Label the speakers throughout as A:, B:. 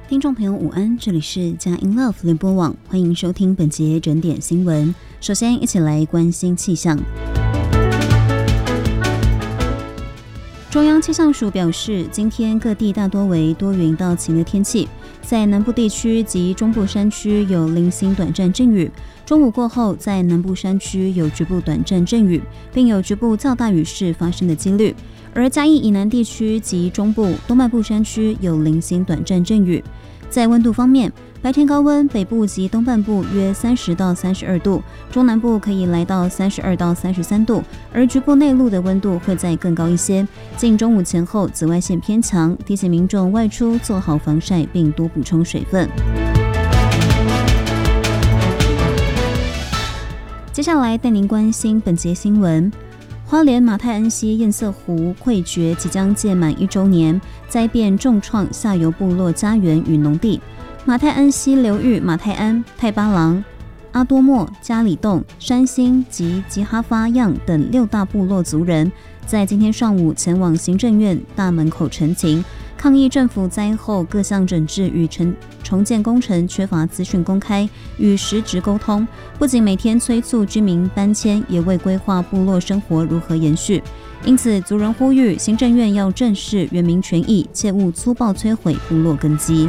A: 听众朋友午安，这里是佳音 Love 联播网，欢迎收听本节整点新闻。首先一起来关心气象。中央气象署表示，今天各地大多为多云到晴的天气，在南部地区及中部山区有零星短暂阵雨，中午过后在南部山区有局部短暂阵雨，并有局部较大雨势发生的几率。而嘉义以南地区及中部、东半部山区有零星短暂阵雨。在温度方面，白天高温北部及东半部约30到32度，中南部可以来到32到33度，而局部内陆的温度会再更高一些。近中午前后紫外线偏强，提醒民众外出做好防晒，并多补充水分。接下来带您关心本节新闻。花莲马太恩溪堰塞湖溃决即将届满1周年，灾变重创下游部落家园与农地。马太恩溪流域马太安、太巴郎、阿多莫、加里洞、山兴及吉哈发样等6大部落族人，在今天上午前往行政院大门口陈情，抗议政府灾后各项整治与重建工程缺乏资讯公开与实质沟通，不仅每天催促居民搬迁，也未规划部落生活如何延续。因此族人呼吁行政院要正视原民权益，切勿粗暴摧毁部落根基。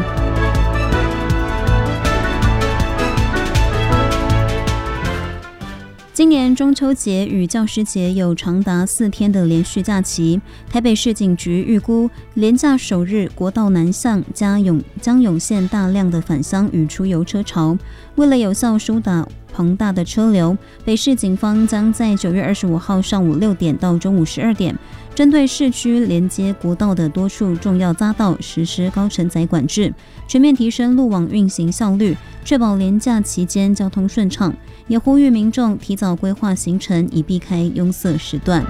A: 今年中秋节与教师节有长达4天的连续假期，台北市警局预估连假首日国道南向将涌现大量的返乡与出游车潮。为了有效疏导庞大的车流，北市警方将在9月25号上午6点到中午12点，针对市区连接国道的多处重要匝道实施高承载管制，全面提升路网运行效率，确保连假期间交通顺畅，也呼吁民众提早规划行程，以避开拥塞时段。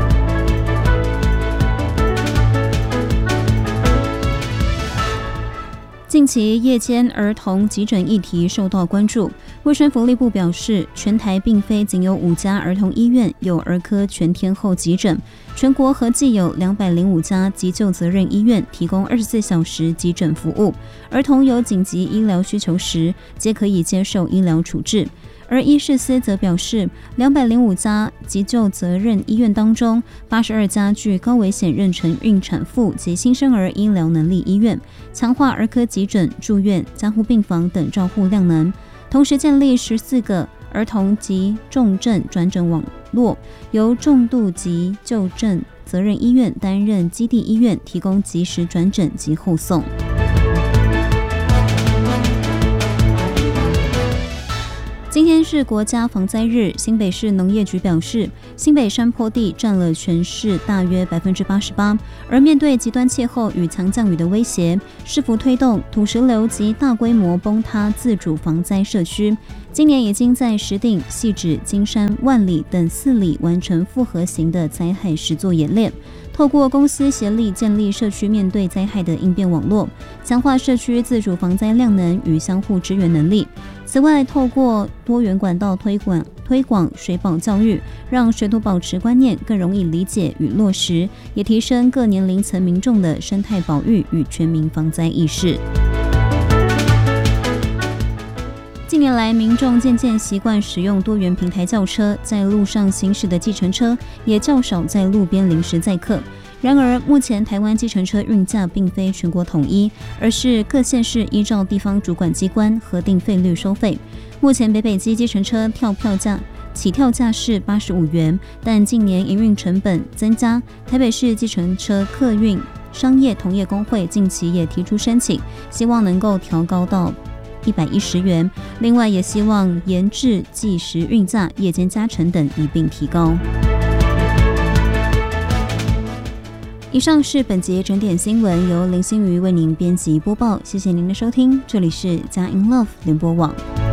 A: 近期夜间儿童急诊议题受到关注，卫生福利部表示，全台并非仅有5家儿童医院有儿科全天候急诊，全国合计有205家急救责任医院提供24小时急诊服务，儿童有紧急医疗需求时，皆可以接受医疗处置。而医事司则表示，205家急救责任医院当中，82家具高危险妊娠孕产妇及新生儿医疗能力医院，强化儿科急诊、住院、加护病房等照护量能，同时建立14个儿童及重症转诊网络，由重度急救症责任医院担任基地医院，提供及时转诊及后送。今天是国家防灾日，新北市农业局表示，新北山坡地占了全市大约88%，而面对极端气候与强降雨的威胁，市府推动土石流及大规模崩塌自主防灾社区，今年已经在石碇、汐止、金山、万里等4里完成复合型的灾害实作演练，透过公私协力建立社区面对灾害的应变网络，强化社区自主防灾量能与相互支援能力。此外，透过多元管道推广水保教育，让水土保持观念更容易理解与落实，也提升各年龄层民众的生态保育与全民防灾意识。近年来，民众渐渐习惯使用多元平台轿车，在路上行驶的计程车也较少在路边临时载客。然而，目前台湾计程车运价并非全国统一，而是各县市依照地方主管机关核定费率收费。目前北北基计程车起跳价是85元，但近年营运成本增加，台北市计程车客运商业同业工会近期也提出申请，希望能够调高到110元。另外，也希望延至计时运价、夜间加成等一并提高。以上是本节整点新闻，由林心瑜为您编辑播报，谢谢您的收听，这里是佳音 Love 联播网。